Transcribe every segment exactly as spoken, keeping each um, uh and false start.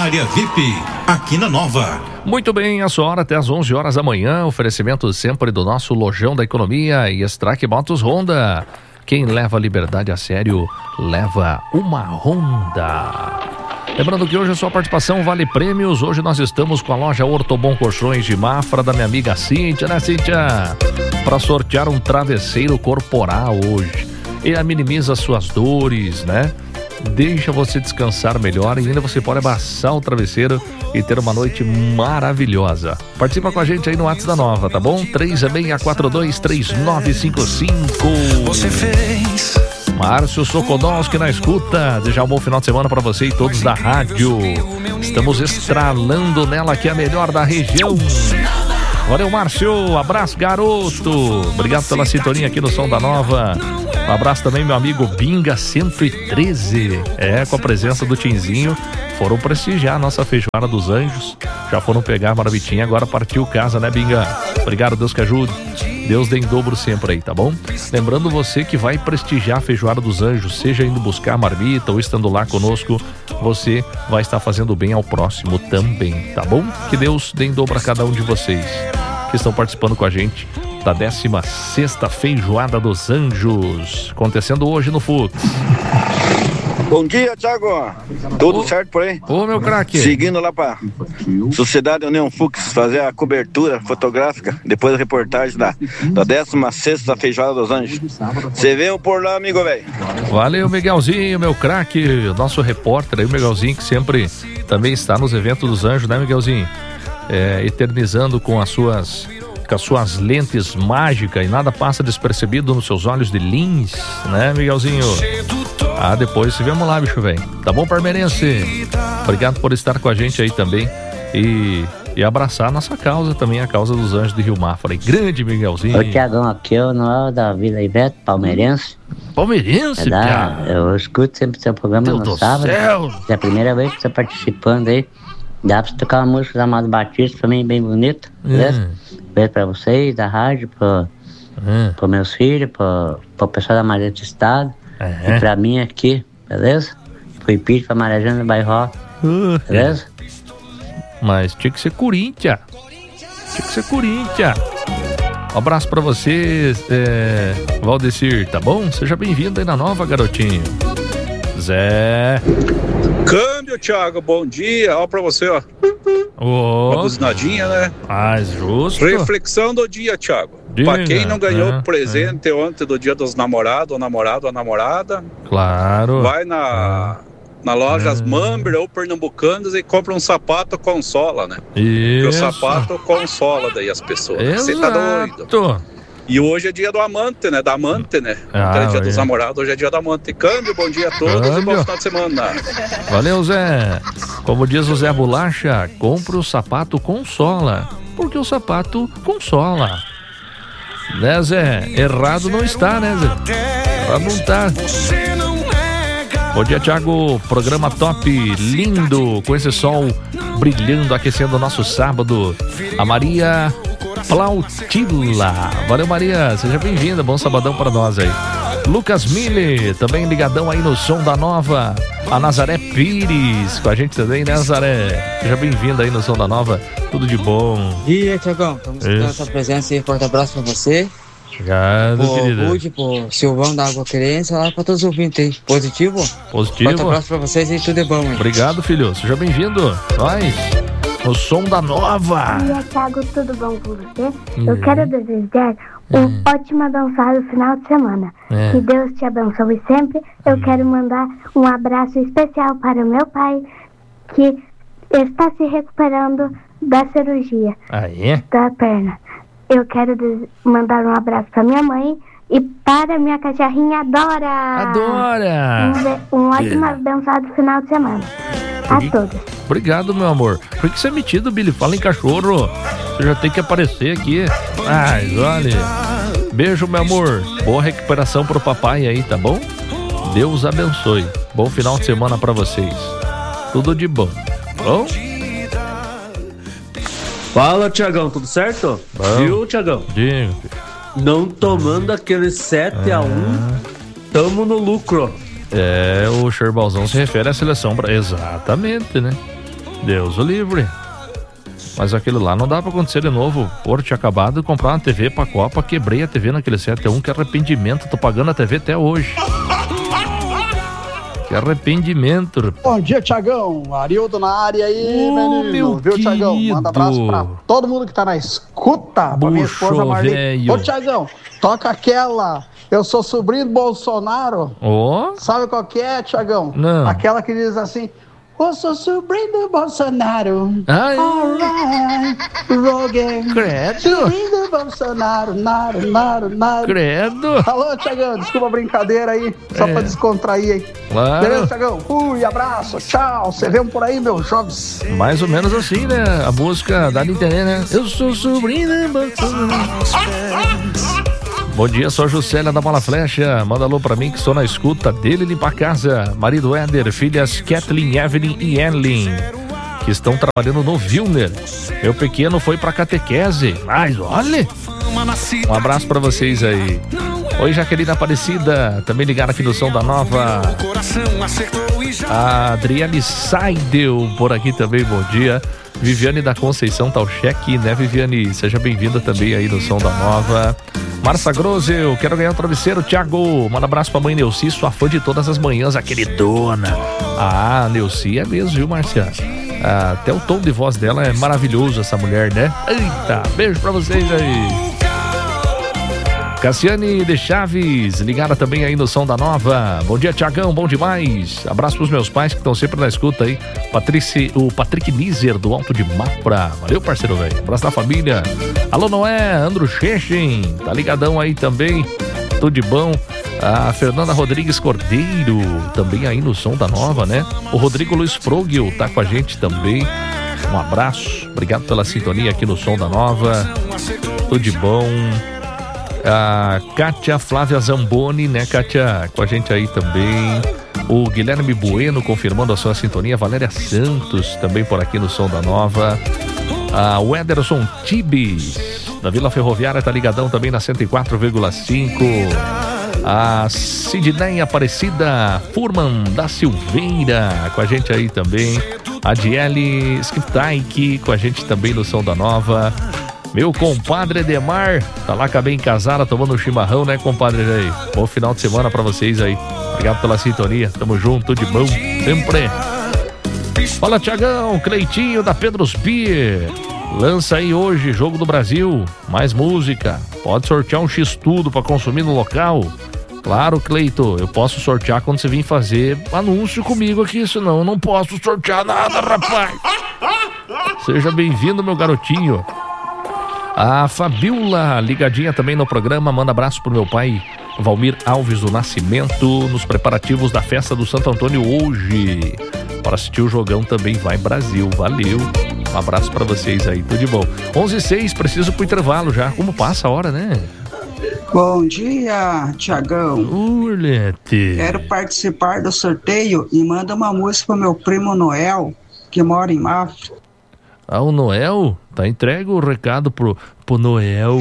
Área V I P, aqui na Nova. Muito bem, a sua hora até às onze horas da manhã, oferecimento sempre do nosso Lojão da Economia e Strack Motos Honda. Quem leva a liberdade a sério, leva uma Honda. Lembrando que hoje a sua participação vale prêmios. Hoje nós estamos com a loja Ortobon Colchões de Mafra da minha amiga Cíntia, né, Cíntia? Para sortear um travesseiro corporal hoje. Ele minimiza suas dores, né? Deixa você descansar melhor e ainda você pode abraçar o travesseiro e ter uma noite maravilhosa. Participa com a gente aí no WhatsApp da Nova, tá bom? três seis quatro dois, três nove cinco cinco. Você fez... Márcio Sokodowski na escuta. Desejar um bom final de semana para você e todos da rádio. Estamos estralando nela, que é a melhor da região. Valeu, Márcio. Abraço, garoto. Obrigado pela sintonia aqui no Som da Nova. Um abraço também, meu amigo Binga cento e treze. É, com a presença do Tinzinho. Foram prestigiar a nossa feijoada dos anjos. Já foram pegar a marmitinha, agora partiu casa, né, Binga? Obrigado, Deus que ajude. Deus dê em dobro sempre aí, tá bom? Lembrando você que vai prestigiar a feijoada dos anjos, seja indo buscar a marmita ou estando lá conosco, você vai estar fazendo bem ao próximo também, tá bom? Que Deus dê em dobro a cada um de vocês que estão participando com a gente da décima sexta Feijoada dos Anjos, acontecendo hoje no Fux. Bom dia, Thiago. Tudo ô, certo por aí? Ô, meu craque. Seguindo lá pra Sociedade União Fux, fazer a cobertura fotográfica, depois da reportagem da, da décima sexta Feijoada dos Anjos. Você vê por lá, amigo, velho. Valeu, Miguelzinho, meu craque, nosso repórter aí, o Miguelzinho, que sempre também está nos eventos dos Anjos, né, Miguelzinho? É, eternizando com as suas... com as suas lentes mágicas e nada passa despercebido nos seus olhos de lins, né, Miguelzinho? Ah, depois se vemos lá, bicho, velho. Tá bom, parmeirense? Obrigado por estar com a gente aí também e, e abraçar a nossa causa também, a causa dos Anjos de Rio Mafra. E grande Miguelzinho. Ô, Tiagão, aqui é o Noel da Vila Ivete, palmeirense. Palmeirense, é da, Eu escuto sempre seu programa Deus no do sábado. Céu. É a primeira vez que você tá participando aí. Dá pra você tocar uma música da Amado Batista pra mim, bem bonita, beleza? Hum. Beijo pra vocês, da rádio, pra, hum. pra meus filhos, pra, pra pessoal da Maria do Estado, uhum. E pra mim aqui, beleza? Fui pedido pra Marajana do Bairro, uh, beleza? Mas tinha que ser Corinthians. Tinha que ser Corinthians. Um abraço pra você, é, Valdecir, tá bom? Seja bem-vindo aí na Nova, garotinho. Zé. Câmbio, Thiago, bom dia. Ó pra você, ó. Oh. Uma buzinadinha, né? Ah, justo. Reflexão do dia, Thiago. Diga. Pra quem não ganhou é, presente é. ontem do dia dos namorados, ou namorado ou namorada, claro. Vai na, é. na loja é. Mamber ou Pernambucanas e compra um sapato consola, né? Isso. Porque o sapato consola daí as pessoas. Você tá doido. E hoje é dia do amante, né? Da amante, né? Ah, então é dia é. dos namorados, hoje é dia do amante. Câmbio, bom dia a todos Câmbio. E bom final de semana. Valeu, Zé. Como diz o Zé Bolacha, compra o sapato consola, porque o sapato consola. Né, Zé? Errado não está, né, Zé? Errado não tá. Bom dia, Thiago. Programa top, lindo, com esse sol brilhando, aquecendo o nosso sábado. A Maria Plautila. Valeu, Maria. Seja bem-vinda. Bom sabadão para nós aí. Lucas Mille, também ligadão aí no Som da Nova. A Nazaré Pires, com a gente também, né, Nazaré? Seja bem-vinda aí no Som da Nova. Tudo de bom. Bom dia, Tiagão. Estamos escutando a sua presença e forte abraço para você. Obrigado, pro querida. Rude, pro Silvão da Água Querência, lá para todos os ouvintes aí. Positivo? Positivo. Forte abraço para vocês e tudo é bom, hein? Obrigado, filho. Seja bem-vindo. Nós. O Som da Nova. Bom dia, Thiago, tudo bom com você? Uhum. Eu quero desejar um uhum. ótimo abençoado final de semana. É. Que Deus te abençoe sempre. Eu uhum. quero mandar um abraço especial para o meu pai, que está se recuperando da cirurgia ah, é? da perna. Eu quero des- mandar um abraço para minha mãe e para minha cachorrinha Dora. Adora! Um, um ótimo é. abençoado final de semana. A todos. Obrigado, meu amor. Por que você é metido, Billy? Fala em cachorro. Você já tem que aparecer aqui. Mas, olha. Beijo, meu amor. Boa recuperação pro papai aí, tá bom? Deus abençoe. Bom final de semana pra vocês. Tudo de bom. Bom? Fala, Tiagão. Tudo certo? Bom. Viu, Tiagão? Diga. Não tomando aquele sete a um, tamo no lucro. É, o Xerbalzão se refere à seleção. Pra... Exatamente, né? Deus o livre. Mas aquilo lá não dá pra acontecer de novo. Pô, tinha acabado de comprar uma T V pra Copa, quebrei a T V naquele sete a um, que arrependimento, tô pagando a T V até hoje. Que arrependimento. Bom dia, Tiagão. Arildo na área aí, oh, menino. Viu, Tiagão? Manda abraço pra todo mundo que tá na escuta. Pra minha esposa Marli. Ô, Tiagão, toca aquela. Eu sou sobrinho do Bolsonaro. Oh? Sabe qual que é, Tiagão? Não. Aquela que diz assim: eu sou sobrinho do Bolsonaro. Ai. Alright, Rogue. Credo. Sobrinho do Bolsonaro. Naro, naro, naro. Credo. Alô, Tiagão, desculpa a brincadeira aí. Só é. pra descontrair aí. Claro. Beleza, Tiagão? Fui, abraço, tchau. Você vê um por aí, meus jogos. Mais ou menos assim, né? A música dá de entender, né? Eu sou sobrinho do Bolsonaro. Bom dia, sou a Juscelia da Bola Flecha. Manda alô pra mim que estou na escuta dele limpar a casa. Marido Éder, filhas Kathleen, Evelyn e Ellen, que estão trabalhando no Vilner. Meu pequeno foi pra catequese. Mas olha, um abraço pra vocês aí. Oi, Jaqueline Aparecida, também ligaram aqui no Som da Nova. A Adriane Seidel por aqui também, bom dia. Viviane da Conceição, tá o cheque, né, Viviane? Seja bem-vinda também aí no Som da Nova. Marcia Grosel, quero ganhar um travesseiro, Thiago. Manda abraço pra mãe Neuci, sua fã de todas as manhãs, a queridona. Ah, Neuci é mesmo, viu, Márcia? Ah, até o tom de voz dela é maravilhoso, essa mulher, né? Eita, beijo pra vocês aí. Cassiane de Chaves, ligada também aí no Som da Nova. Bom dia, Tiagão, bom demais. Abraço pros meus pais que estão sempre na escuta aí. Patrici, o Patrick Nizer, do Alto de Mafra. Valeu, parceiro, velho. Abraço da família. Alô, Noé, Andro Chechen, tá ligadão aí também. Tudo de bom. A Fernanda Rodrigues Cordeiro, também aí no Som da Nova, né? O Rodrigo Luiz Frogel tá com a gente também. Um abraço. Obrigado pela sintonia aqui no Som da Nova. Tudo de bom. A Kátia Flávia Zamboni, né, Kátia, com a gente aí também. O Guilherme Bueno confirmando a sua sintonia. Valéria Santos também por aqui no Som da Nova. A Wederson Tibes, da Vila Ferroviária, tá ligadão também na cento e quatro vírgula cinco. A Sidney Aparecida Furman da Silveira com a gente aí também. A Diele Skiptaik com a gente também no Som da Nova. Meu compadre Edemar, tá lá com a bem casada, tomando um chimarrão, né, compadre aí? Bom final de semana pra vocês aí. Obrigado pela sintonia, tamo junto, tudo de bom, sempre. Fala, Tiagão, Cleitinho da Pedro's Beer. Lança aí hoje, Jogo do Brasil, mais música. Pode sortear um X-Tudo pra consumir no local. Claro, Cleito, eu posso sortear quando você vir fazer anúncio comigo aqui, senão eu não posso sortear nada, rapaz. Seja bem-vindo, meu garotinho. A Fabiola, ligadinha também no programa, manda abraço pro meu pai Valmir Alves do Nascimento, nos preparativos da festa do Santo Antônio hoje. Para assistir o jogão também vai Brasil, valeu. Um abraço pra vocês aí, tudo de bom. onze e seis, preciso pro intervalo já, como passa a hora, né? Bom dia, Tiagão. Urlete. Quero participar do sorteio e manda uma música pro meu primo Noel, que mora em Mafra. Ah, o Noel? Tá entregue o recado pro, pro Noel.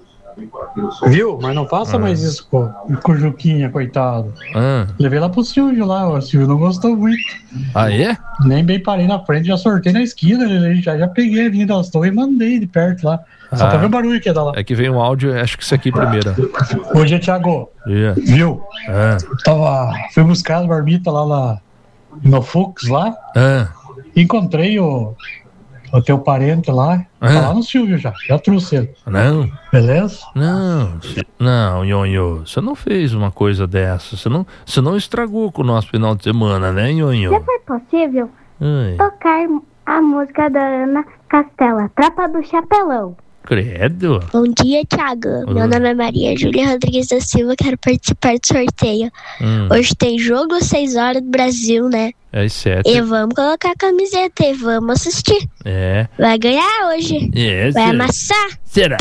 Viu? Mas não faça ah. mais isso com, com o Juquinha, coitado. Ah. Levei lá pro Silvio lá, o Silvio não gostou muito. Ah, é? Nem bem parei na frente, já sortei na esquina, já, já peguei a linha das torres e mandei de perto lá. Só ah. pra ver o barulho que ia dar lá. É que veio um áudio, acho que isso aqui primeiro. Bom dia, Thiago. Yeah. Viu? Ah. Tava, fui buscar as marmitas lá, lá no Fux lá. Ah. Encontrei o... o teu parente lá, ah. tá lá no Silvio já, já trouxe ele. Não. Beleza? Não, não, Nhonho, você não fez uma coisa dessa, você não, você não estragou com o nosso final de semana, né, Nhonho? Se for possível, Ai. tocar a música da Ana Castela, Tropa do Chapelão. Credo. Bom dia, Thiago. Meu nome é Maria Júlia Rodrigues da Silva, quero participar do sorteio. Hum. Hoje tem jogo às seis horas do Brasil, né? É às sete. E vamos colocar a camiseta e vamos assistir. É. Vai ganhar hoje. É, vai será? amassar. Será?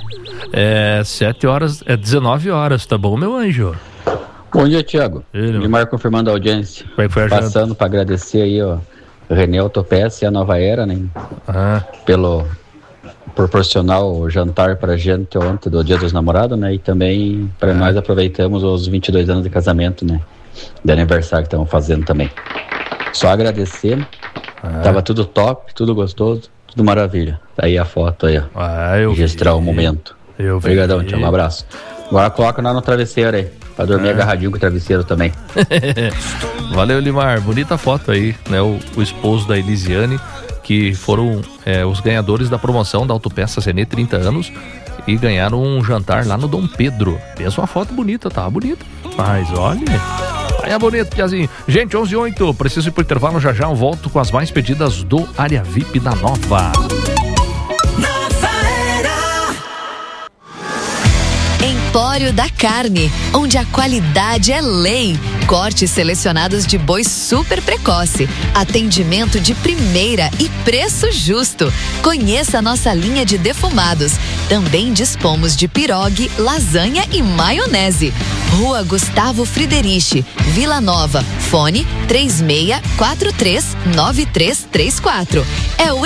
É sete horas, é dezenove horas, tá bom, meu anjo? Bom dia, Thiago. Limar confirmando a audiência. Como é que foi a Passando janta? Para agradecer aí, ó, o René Autopeça e a Nova Era, né? Ah. Pelo proporcional jantar pra gente ontem do Dia dos Namorados, né? E também para ah. nós aproveitamos os vinte e dois anos de casamento, né? De aniversário que estamos fazendo também. Só agradecer É. Tava tudo top, tudo gostoso, tudo maravilha. Tá aí a foto aí, ó. Ah, eu registrar vi. o momento. Eu Obrigadão, tchau, um abraço. Agora coloca nós no travesseiro aí, pra dormir é. agarradinho com o travesseiro também. Valeu, Limar, bonita foto aí, né? O, o esposo da Elisiane, que foram é, os ganhadores da promoção da Autopeças Renê trinta anos e ganharam um jantar lá no Dom Pedro. Pensa uma foto bonita, tá bonita. Mas olha, aí é bonito, Piazinho. Gente, onze e oito, preciso ir pro intervalo, já já eu volto com as mais pedidas do Área V I P da Nova. Empório da Carne, onde a qualidade é lei. Cortes selecionados de boi super precoce, atendimento de primeira e preço justo. Conheça a nossa linha de defumados. Também dispomos de pirogue, lasanha e maionese. Rua Gustavo Friedrich, Vila Nova. Fone três seis quatro três nove três três quatro. É o